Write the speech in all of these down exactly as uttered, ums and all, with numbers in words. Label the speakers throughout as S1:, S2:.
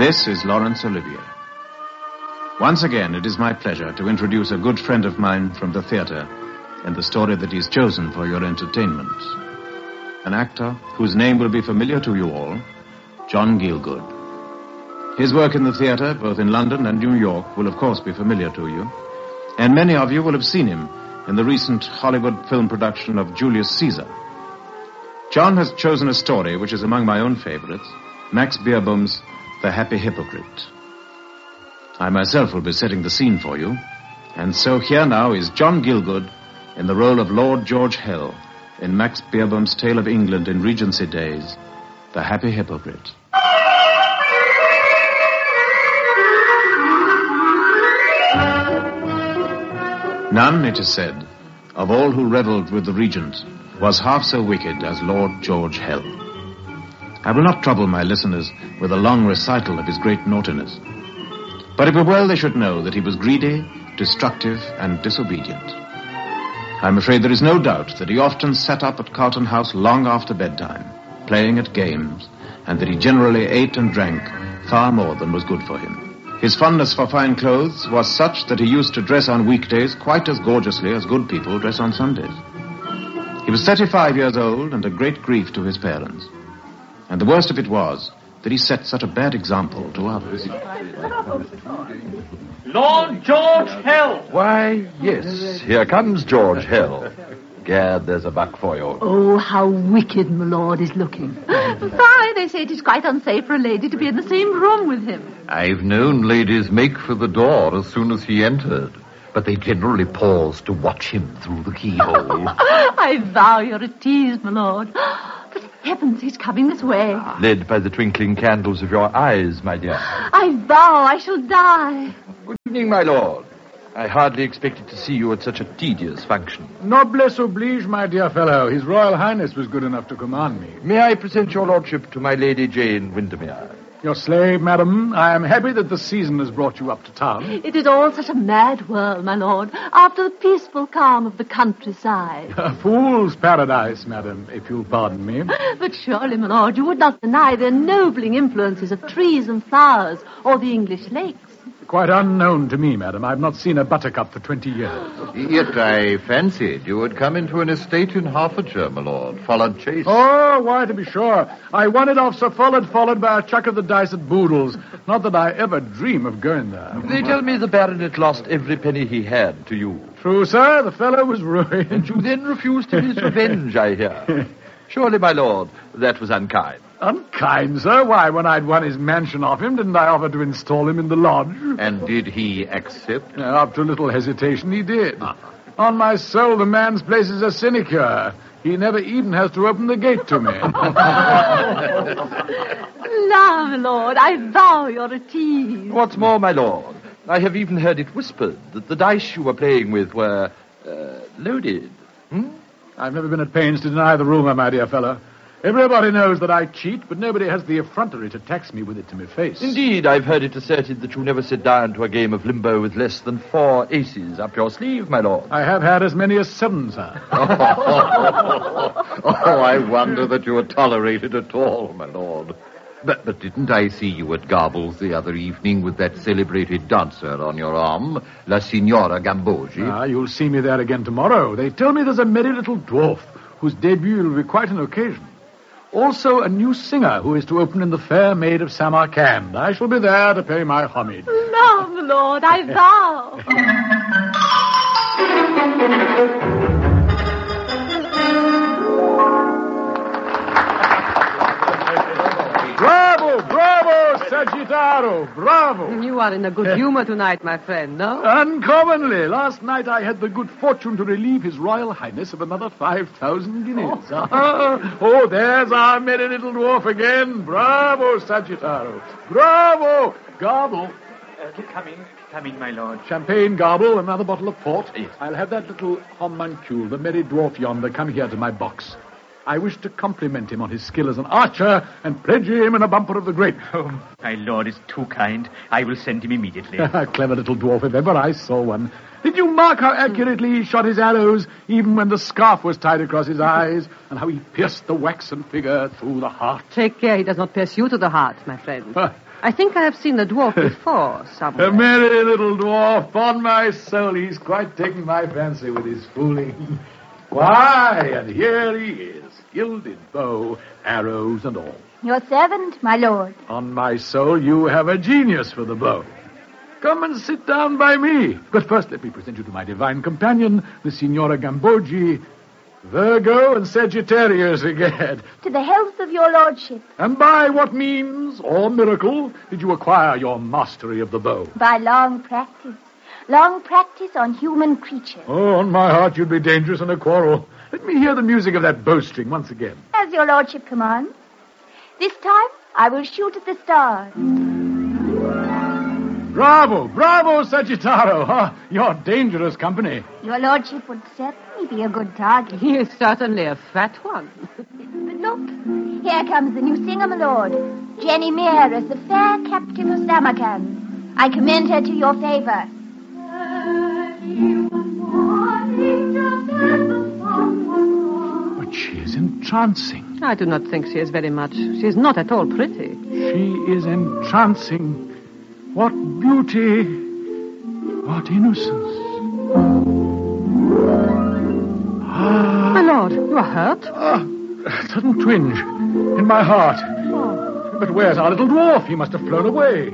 S1: This is Laurence Olivier. Once again, it is my pleasure to introduce a good friend of mine from the theater and the story that he's chosen for your entertainment. An actor whose name will be familiar to you all, John Gielgud. His work in the theater, both in London and New York, will of course be familiar to you, and many of you will have seen him in the recent Hollywood film production of Julius Caesar. John has chosen a story which is among my own favorites, Max Beerbohm's The Happy Hypocrite. I myself will be setting the scene for you, and so here now is John Gielgud in the role of Lord George Hell in Max Beerbohm's Tale of England in Regency days, The Happy Hypocrite. None, it is said, of all who revelled with the regent was half so wicked as Lord George Hell. I will not trouble my listeners with a long recital of his great naughtiness, but it were well they should know that he was greedy, destructive, and disobedient. I'm afraid there is no doubt that he often sat up at Carlton House long after bedtime, playing at games, and that he generally ate and drank far more than was good for him. His fondness for fine clothes was such that he used to dress on weekdays quite as gorgeously as good people dress on Sundays. He was thirty-five years old and a great grief to his parents. And the worst of it was that he set such a bad example to others.
S2: Lord George Hell!
S3: Why, yes, here comes George Hell. Gad, there's a buck for you.
S4: Oh, how wicked my lord is looking. Why, they say it is quite unsafe for a lady to be in the same room with him.
S3: I've known ladies make for the door as soon as he entered, but they generally paused to watch him through the keyhole.
S4: I vow you're a tease, my lord. But heavens, he's coming this way.
S3: Led by the twinkling candles of your eyes, my dear.
S4: I vow I shall die.
S3: Good evening, my lord. I hardly expected to see you at such a tedious function.
S5: Noblesse oblige, my dear fellow. His Royal Highness was good enough to command me.
S3: May I present your lordship to my Lady Jane Windermere?
S5: Your slave, madam. I am happy that the season has brought you up to town.
S4: It is all such a mad world, my lord, after the peaceful calm of the countryside.
S5: A fool's paradise, madam, if you'll pardon me.
S4: But surely, my lord, you would not deny the ennobling influences of trees and flowers or the English lakes.
S5: Quite unknown to me, madam. I've not seen a buttercup for twenty years.
S3: Yet I fancied you had come into an estate in Hertfordshire, my lord. Follard Chase.
S5: Oh, why, to be sure. I won it off Sir Follard, followed by a chuck of the dice at Boodle's. Not that I ever dream of going there.
S3: They tell me the baronet lost every penny he had to you.
S5: True, sir. The fellow was ruined.
S3: And you then refused him his revenge, I hear. Surely, my lord, that was unkind.
S5: Unkind, sir? Why, when I'd won his mansion off him, didn't I offer to install him in the lodge?
S3: And did he accept?
S5: Uh, after a little hesitation, he did. Ah. On my soul, the man's place is a sinecure. He never even has to open the gate to me.
S4: La, my lord, I vow you're a tease.
S3: What's more, my lord, I have even heard it whispered that the dice you were playing with were uh, loaded. Hmm?
S5: I've never been at pains to deny the rumour, my dear fellow. Everybody knows that I cheat, but nobody has the effrontery to tax me with it to my face.
S3: Indeed, I've heard it asserted that you never sit down to a game of limbo with less than four aces up your sleeve, my lord.
S5: I have had as many as seven, sir.
S3: oh, oh, I wonder that you are tolerated at all, my lord. But, but didn't I see you at Garble's the other evening with that celebrated dancer on your arm, La Signora Gambogi?
S5: Ah, you'll see me there again tomorrow. They tell me there's a merry little dwarf whose debut will be quite an occasion. Also, a new singer who is to open in the Fair Maid of Samarkand. I shall be there to pay my homage.
S4: No, my lord, I vow.
S5: Bravo, bravo, Sagittaro, bravo.
S6: You are in a good humor tonight, my friend, no?
S5: Uncommonly. Last night I had the good fortune to relieve His Royal Highness of another five thousand guineas. Oh. oh, there's our merry little dwarf again. Bravo, Sagittaro. Bravo. Garble.
S2: Uh, coming, coming, my lord.
S5: Champagne, Garble, another bottle of port.
S2: Yes.
S5: I'll have that little homuncule, the merry dwarf yonder, come here to my box. I wish to compliment him on his skill as an archer and pledge him in a bumper of the grape.
S2: Oh, my lord is too kind. I will send him immediately.
S5: Clever little dwarf, if ever I saw one. Did you mark how accurately he shot his arrows, even when the scarf was tied across his eyes, and how he pierced the waxen figure through the heart?
S6: Take care he does not pierce you to the heart, my friend. I think I have seen the dwarf before, somewhere.
S5: A merry little dwarf, upon my soul, he's quite taken my fancy with his fooling. Why, and here he is, gilded bow, arrows and all.
S7: Your servant, my lord.
S5: On my soul, you have a genius for the bow. Come and sit down by me. But first, let me present you to my divine companion, the Signora Gambogi, Virgo and Sagittarius again.
S7: To the health of your lordship.
S5: And by what means or miracle did you acquire your mastery of the bow?
S7: By long practice. Long practice on human creatures.
S5: Oh, on my heart, you'd be dangerous in a quarrel. Let me hear the music of that bowstring once again.
S7: As your lordship commands. This time, I will shoot at the stars.
S5: Bravo, bravo, Sagittaro. Oh, you're dangerous company.
S7: Your lordship would certainly be a good target.
S6: He is certainly a fat one.
S7: But look, here comes the new singer, my lord. Jenny Mere as the fair captain of Samarkand. I commend her to your favor.
S5: But she is entrancing.
S6: I do not think she is very much. She is not at all pretty.
S5: She is entrancing. What beauty, what innocence. Ah.
S6: My lord, you are hurt?
S5: Ah, a sudden twinge in my heart. Oh. But where's our little dwarf? He must have flown away.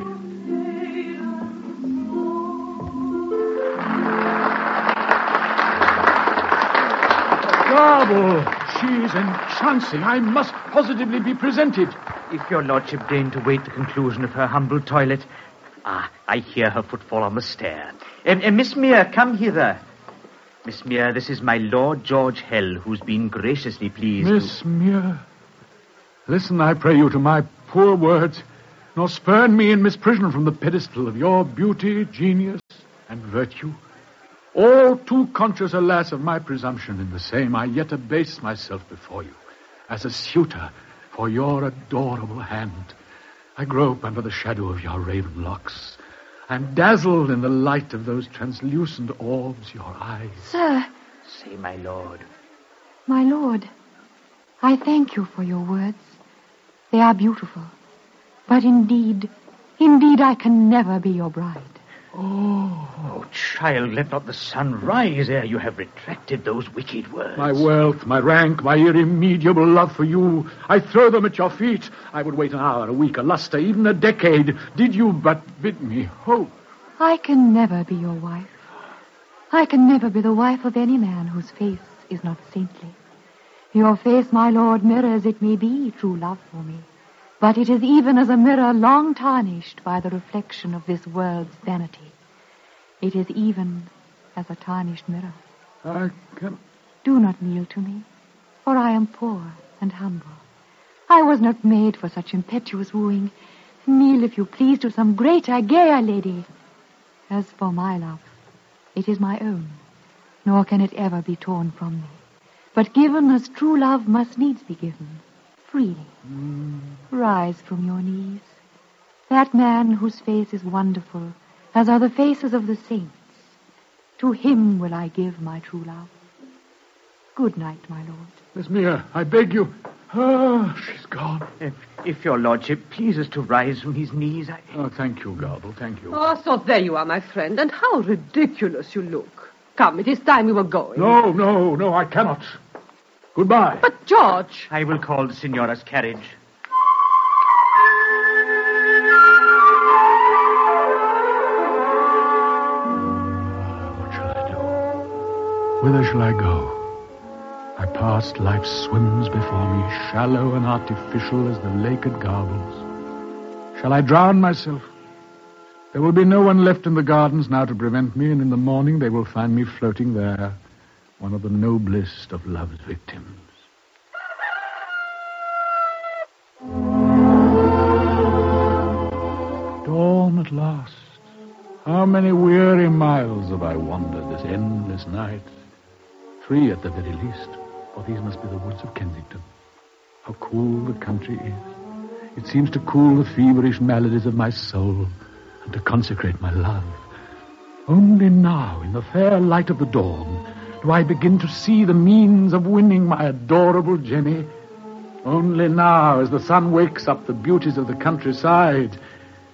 S5: Garble, she's entrancing. I must positively be presented.
S2: If your lordship deign to wait the conclusion of her humble toilet. Ah, I hear her footfall on the stair. Uh, uh, Miss Mere, come hither. Miss Mere, this is my Lord George Hell, who's been graciously pleased
S5: Miss
S2: to...
S5: Mere, listen, I pray you, to my poor words, nor spurn me in misprision from the pedestal of your beauty, genius, and virtue. All too conscious, alas, of my presumption in the same, I yet abase myself before you, as a suitor for your adorable hand. I grope under the shadow of your raven locks. I'm dazzled in the light of those translucent orbs, your eyes.
S4: Sir.
S2: Say, my lord.
S4: My lord, I thank you for your words. They are beautiful. But indeed, indeed, I can never be your bride.
S2: Oh, oh, child, let not the sun rise ere you have retracted those wicked words.
S5: My wealth, my rank, my irremediable love for you, I throw them at your feet. I would wait an hour, a week, a lustre, even a decade, did you but bid me hope.
S4: I can never be your wife. I can never be the wife of any man whose face is not saintly. Your face, my lord, mirrors, it may be, true love for me. But it is even as a mirror long tarnished by the reflection of this world's vanity. It is even as a tarnished mirror.
S5: I can...
S4: Do not kneel to me, for I am poor and humble. I was not made for such impetuous wooing. Kneel, if you please, to some greater, gayer lady. As for my love, it is my own, nor can it ever be torn from me. But given as true love must needs be given, freely.
S5: Mm.
S4: Rise from your knees. That man whose face is wonderful, as are the faces of the saints, to him will I give my true love. Good night, my lord.
S5: Miss Mere, I beg you. Ah, oh, she's gone.
S2: If, if your lordship pleases to rise from his knees, I...
S5: Oh, thank you, Garble, thank you.
S6: Oh, so there you are, my friend, and how ridiculous you look. Come, it is time we were going.
S5: No, no, no, I cannot. Goodbye.
S6: But, George...
S2: I will call the Signora's carriage.
S5: What shall I do? Whither shall I go? My past life swims before me, shallow and artificial as the lake at Garbles. Shall I drown myself? There will be no one left in the gardens now to prevent me, and in the morning they will find me floating there, one of the noblest of love's victims. Dawn at last. How many weary miles have I wandered this endless night? Three at the very least, for these must be the woods of Kensington. How cool the country is. It seems to cool the feverish maladies of my soul and to consecrate my love. Only now, in the fair light of the dawn, do I begin to see the means of winning my adorable Jenny. Only now, as the sun wakes up the beauties of the countryside,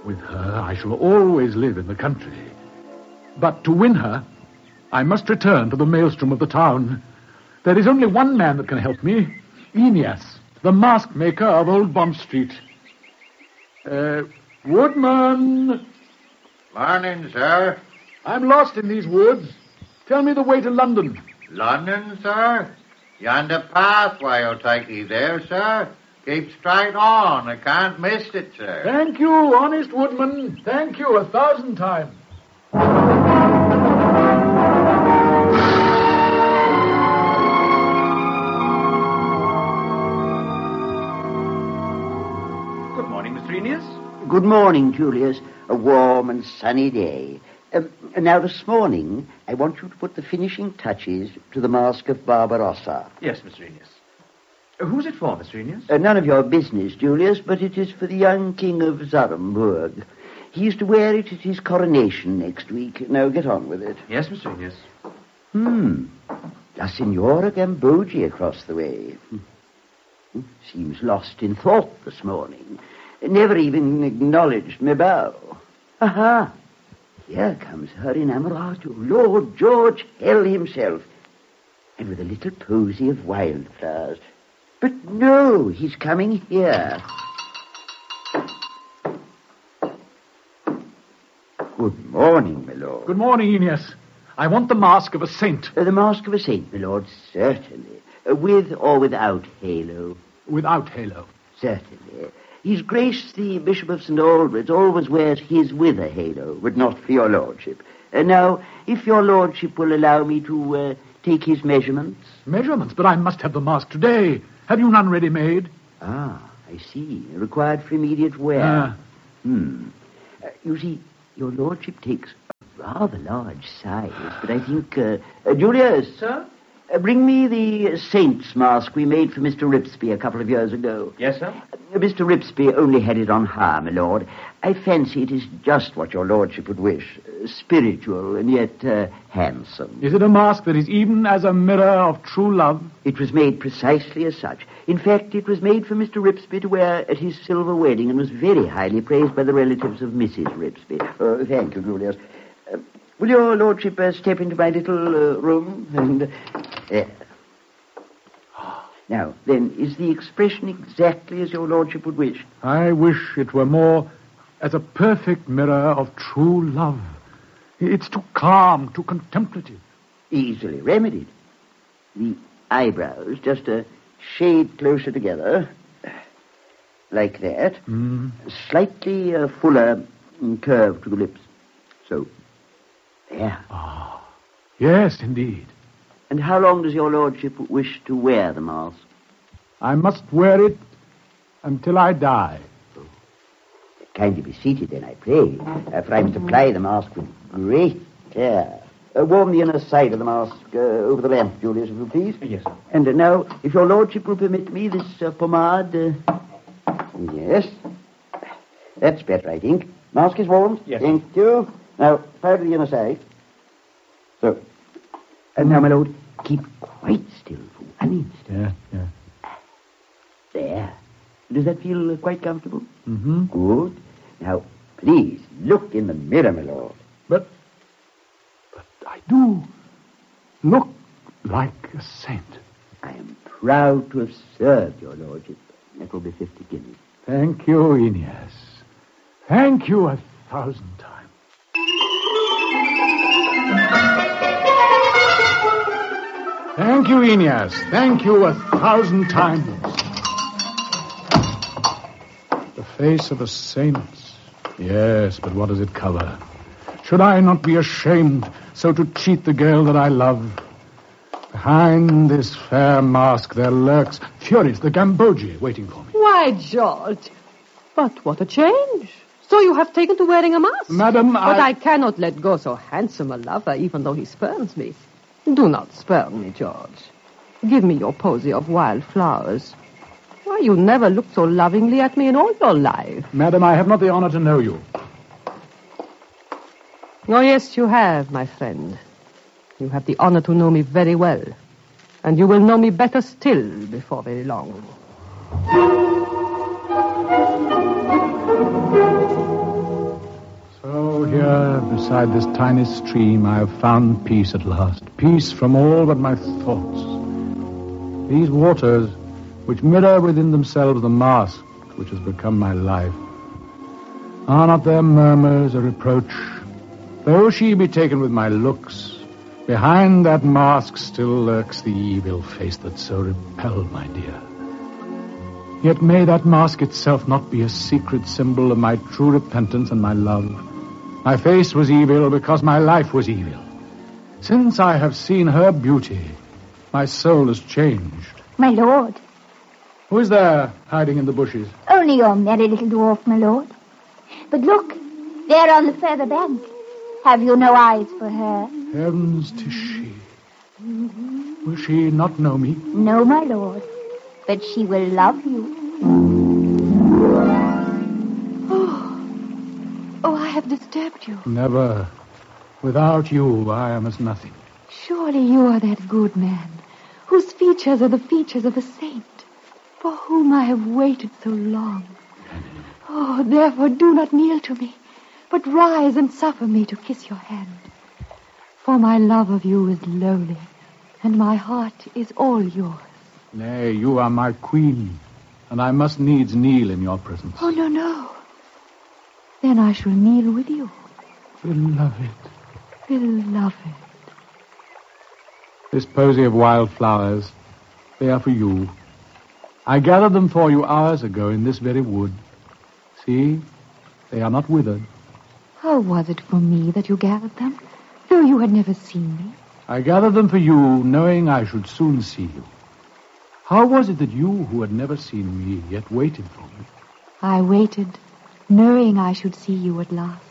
S5: With her, I shall always live in the country. But to win her, I must return to the maelstrom of the town. There is only one man that can help me, Aeneas, the mask maker of Old Bond Street. Uh, Woodman!
S3: Morning, sir.
S5: I'm lost in these woods. Tell me the way to London.
S3: London, sir? Yonder pathway will take you there, sir. Keep straight on. I can't miss it, sir.
S5: Thank you, honest woodman. Thank you a thousand times.
S2: Good morning, Mister Aeneas.
S8: Good morning, Julius. A warm and sunny day. Um, now, this morning, I want you to put the finishing touches to the Mask of Barbarossa.
S2: Yes, Mister Aeneas. Uh, who's it for, Mister Aeneas?
S8: Uh, none of your business, Julius, but it is for the young king of Zarumburg. He is to wear it at his coronation next week. Now, get on with it.
S2: Yes, Mister Aeneas.
S8: Hmm. La Signora Gambogi across the way. Hmm. Seems lost in thought this morning. Never even acknowledged me bow. Aha! Here comes her inamorato, Lord George Hell himself, and with a little posy of wildflowers. But no, he's coming here. Good morning, my lord.
S5: Good morning, Aeneas. I want the mask of a saint.
S8: Uh, the mask of a saint, my lord, certainly. Uh, with or without halo?
S5: Without halo.
S8: Certainly. His Grace, the Bishop of Saint Albans, always wears his with a halo, but not for your lordship. Uh, now, if your lordship will allow me to uh, take his measurements.
S5: Measurements? But I must have the mask today. Have you none ready-made?
S8: Ah, I see. Required for immediate wear.
S5: Ah.
S8: Hmm. Uh, you see, your lordship takes a rather large size, but I think... Uh, uh, Julius!
S2: Sir?
S8: Uh, bring me the saint's mask we made for Mister Ripsby a couple of years ago.
S2: Yes, sir?
S8: Uh, Mister Ripsby only had it on hire, my lord. I fancy it is just what your lordship would wish. Uh, spiritual and yet uh, handsome.
S5: Is it a mask that is even as a mirror of true love?
S8: It was made precisely as such. In fact, it was made for Mister Ripsby to wear at his silver wedding and was very highly praised by the relatives of Missus Ripsby. Uh, thank you, Julius. Uh, will your lordship uh, step into my little uh, room and... Uh, there. Now, then, is the expression exactly as your lordship would wish?
S5: I wish it were more as a perfect mirror of true love. It's too calm, too contemplative.
S8: Easily remedied. The eyebrows just a shade closer together, like that.
S5: Mm.
S8: Slightly uh, fuller mm, curve to the lips. So, there.
S5: Ah, yes, indeed.
S8: And how long does your lordship wish to wear the mask?
S5: I must wear it until I die.
S8: Kindly be seated, then, I pray, uh, for I must apply the mask with great care. Uh, warm the inner side of the mask uh, over the lamp, Julius, if you please.
S2: Yes, sir.
S8: And uh, now, if your lordship will permit me, this uh, pomade... Uh... Yes. That's better, I think. Mask is warmed.
S2: Yes.
S8: Thank you. Now, powder the inner side. So. And now, my lord, keep quite still for one instant.
S5: Yeah, yeah.
S8: There. Does that feel uh, quite comfortable?
S5: Mm-hmm.
S8: Good. Now, please, look in the mirror, my lord.
S5: But, but I do look like a saint.
S8: I am proud to have served your lordship. That will be fifty guineas.
S5: Thank you, Aeneas. Thank you a thousand times. Thank you, Aeneas. Thank you a thousand times. The face of a saint. Yes, but what does it cover? Should I not be ashamed so to cheat the girl that I love? Behind this fair mask there lurks Furies, the Gambogi, waiting for me.
S6: Why, George. But what a change. So you have taken to wearing a mask?
S5: Madam, I...
S6: But I cannot let go so handsome a lover, even though he spurns me. Do not spurn me, George. Give me your posy of wild flowers. Why, you never looked so lovingly at me in all your life.
S5: Madam, I have not the honor to know you.
S6: Oh, yes, you have, my friend. You have the honor to know me very well. And you will know me better still before very long.
S5: Here, beside this tiny stream, I have found peace at last. Peace from all but my thoughts. These waters, which mirror within themselves the mask which has become my life, are not their murmurs a reproach? Though she be taken with my looks, behind that mask still lurks the evil face that so repelled my dear. Yet may that mask itself not be a secret symbol of my true repentance and my love. My face was evil because my life was evil. Since I have seen her beauty, my soul has changed.
S7: My lord.
S5: Who is there hiding in the bushes?
S7: Only your merry little dwarf, my lord. But look, there on the further bank. Have you no eyes for her?
S5: Heavens, 'tis she. Will she not know me?
S7: No, my lord. But she will love you.
S4: Oh, oh, I have disturbed you.
S5: Never. Without you, I am as nothing.
S4: Surely you are that good man, whose features are the features of a saint, for whom I have waited so long. Oh, therefore do not kneel to me, but rise and suffer me to kiss your hand. For my love of you is lowly, and my heart is all yours.
S5: Nay, you are my queen, and I must needs kneel in your presence.
S4: Oh, no, no. Then I shall kneel with you.
S5: Beloved.
S4: Beloved.
S5: This posy of wildflowers, they are for you. I gathered them for you hours ago in this very wood. See, they are not withered.
S4: How was it for me that you gathered them, though you had never seen me?
S5: I gathered them for you, knowing I should soon see you. How was it that you, who had never seen me, yet waited for me?
S4: I waited, knowing I should see you at last.